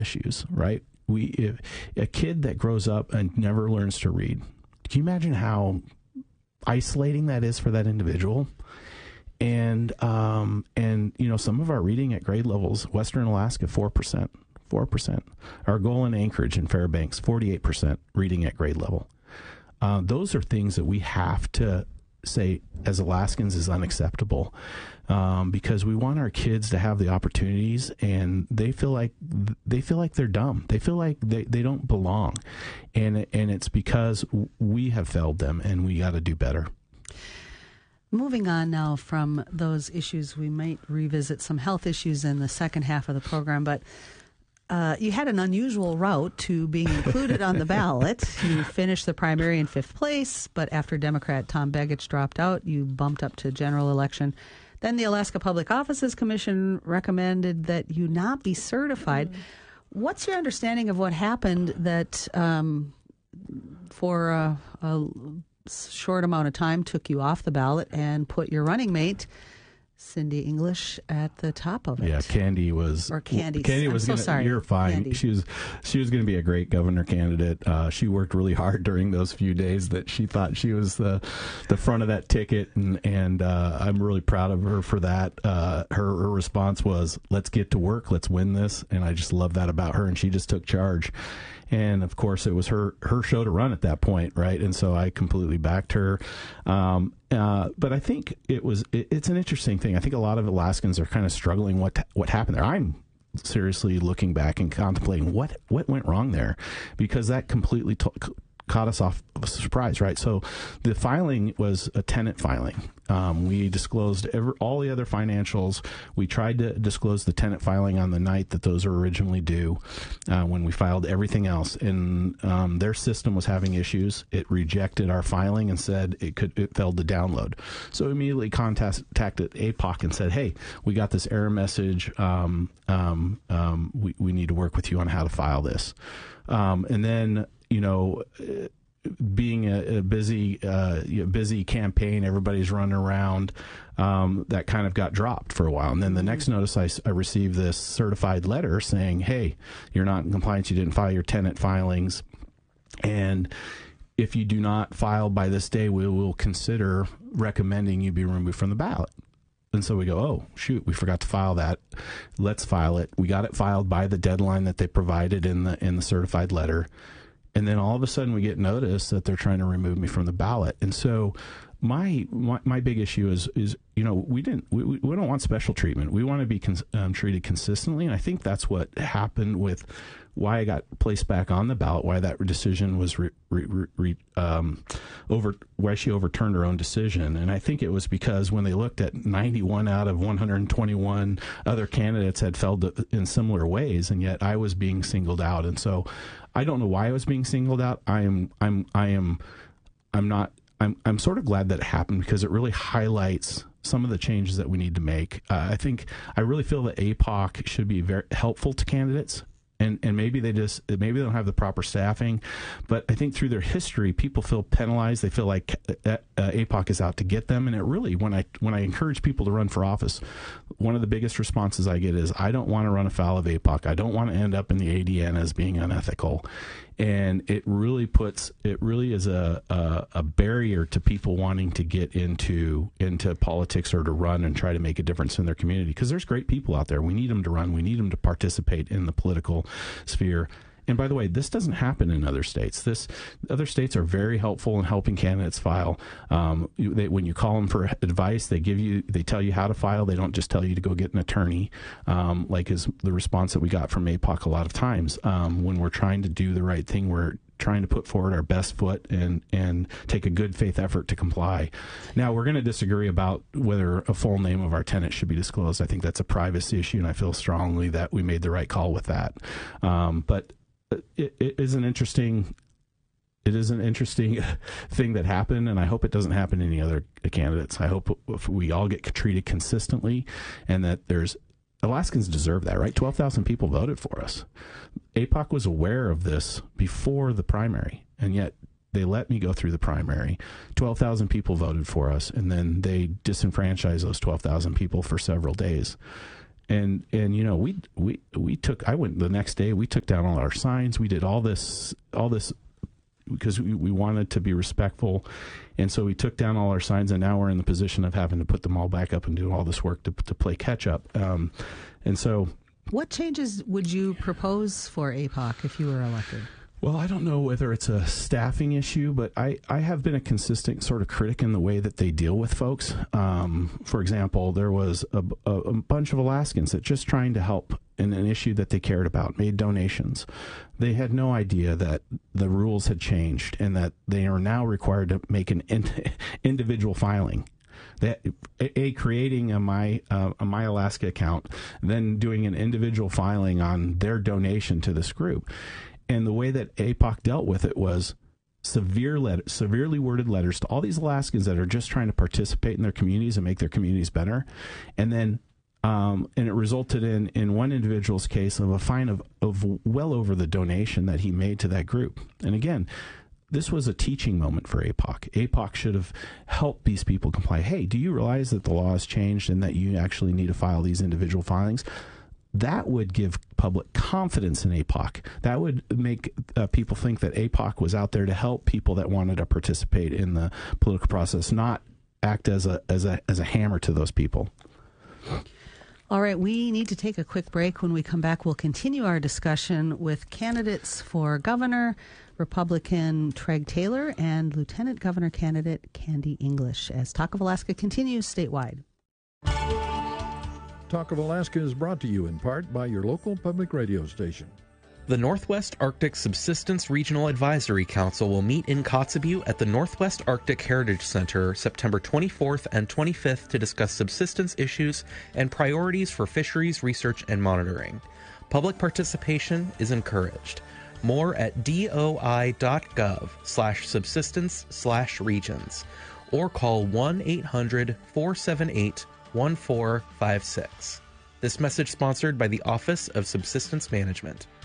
issues, right? If a kid that grows up and never learns to read, can you imagine how isolating that is for that individual? And some of our reading at grade levels, Western Alaska, 4%. Our goal in Anchorage and Fairbanks, 48% reading at grade level. Those are things that we have to say as Alaskans is unacceptable, because we want our kids to have the opportunities, and they feel like they're dumb. They feel like they don't belong, and it's because we have failed them, and we got to do better. Moving on now from those issues, we might revisit some health issues in the second half of the program, but you had an unusual route to being included on the ballot. You finished the primary in 5th place, but after Democrat Tom Begich dropped out, you bumped up to general election. Then the Alaska Public Offices Commission recommended that you not be certified. What's your understanding of what happened that for a short amount of time took you off the ballot and put your running mate, Cindy English, at the top of it? Yeah, Candy was. Or Candy. Candy was. Sorry. You're fine. Candy. She was going to be a great governor candidate. She worked really hard during those few days that she thought she was the front of that ticket, and I'm really proud of her for that. Her response was, "Let's get to work. Let's win this," and I just love that about her. And she just took charge. And of course, it was her show to run at that point, right? And so I completely backed her. But I think it's an interesting thing. I think a lot of Alaskans are kind of struggling what happened there. I'm seriously looking back and contemplating what went wrong there, because that completely caught us off of a surprise, right? So the filing was a tenant filing. We disclosed all the other financials. We tried to disclose the tenant filing on the night that those are originally due, when we filed everything else. And their system was having issues. It rejected our filing and said it failed to download. So immediately contacted APOC and said, "Hey, we got this error message. We need to work with you on how to file this." And then, being a busy campaign, everybody's running around, that kind of got dropped for a while. And then the next notice I received this certified letter saying, "Hey, you're not in compliance. You didn't file your tenant filings. And if you do not file by this day, we will consider recommending you be removed from the ballot." And so we go, "Oh, shoot, we forgot to file that. Let's file it." We got it filed by the deadline that they provided in the certified letter. And then all of a sudden we get notice that they're trying to remove me from the ballot. And so my big issue is we don't want special treatment. We want to be treated consistently. And I think that's what happened with why I got placed back on the ballot, why that decision was why she overturned her own decision. And I think it was because when they looked at 91 out of 121 other candidates had failed in similar ways, and yet I was being singled out. And so I don't know why I was being singled out. I'm sort of glad that it happened, because it really highlights some of the changes that we need to make. I really feel that APOC should be very helpful to candidates. And maybe they don't have the proper staffing, but I think through their history, people feel penalized. They feel like APOC is out to get them. And it really, when I encourage people to run for office, one of the biggest responses I get is, "I don't want to run afoul of APOC. I don't want to end up in the ADN as being unethical." And it really is a barrier to people wanting to get into politics or to run and try to make a difference in their community, because there's great people out there. We need them to run. We need them to participate in the political sphere. And by the way, this doesn't happen in other states. Other states are very helpful in helping candidates file. When you call them for advice, they tell you how to file. They don't just tell you to go get an attorney, like is the response that we got from APOC a lot of times. When we're trying to do the right thing, we're trying to put forward our best foot and take a good faith effort to comply. Now, we're going to disagree about whether a full name of our tenant should be disclosed. I think that's a privacy issue, and I feel strongly that we made the right call with that. But it is an interesting thing that happened, and I hope it doesn't happen to any other candidates. I hope if we all get treated consistently, and that Alaskans deserve that, right? 12,000 people voted for us. APOC was aware of this before the primary, and yet they let me go through the primary. 12,000 people voted for us, and then they disenfranchised those 12,000 people for several days. And we took. I went the next day. We took down all our signs. We did all this because we wanted to be respectful, and so we took down all our signs. And now we're in the position of having to put them all back up and do all this work to play catch up. And so, what changes would you propose for APOC if you were elected? Well, I don't know whether it's a staffing issue, but I have been a consistent sort of critic in the way that they deal with folks. For example, there was a bunch of Alaskans that just trying to help in an issue that they cared about made donations. They had no idea that the rules had changed and that they are now required to make an individual filing. Creating a My Alaska account, then doing an individual filing on their donation to this group. And the way that APOC dealt with it was severely worded letters to all these Alaskans that are just trying to participate in their communities and make their communities better. And then and it resulted in one individual's case of a fine of well over the donation that he made to that group. And again, this was a teaching moment for APOC. APOC should have helped these people comply. Hey, do you realize that the law has changed and that you actually need to file these individual filings? That would give public confidence in APOC. That would make people think that APOC was out there to help people that wanted to participate in the political process, not act as a hammer to those people. All right, we need to take a quick break. When we come back, we'll continue our discussion with candidates for governor, Republican Treg Taylor, and Lieutenant Governor candidate Candy English, as Talk of Alaska continues statewide. Talk of Alaska is brought to you in part by your local public radio station. The Northwest Arctic Subsistence Regional Advisory Council will meet in Kotzebue at the Northwest Arctic Heritage Center September 24th and 25th to discuss subsistence issues and priorities for fisheries research and monitoring. Public participation is encouraged. More at doi.gov/subsistence/regions or call 1-800-478-1456. This message sponsored by the Office of Subsistence Management.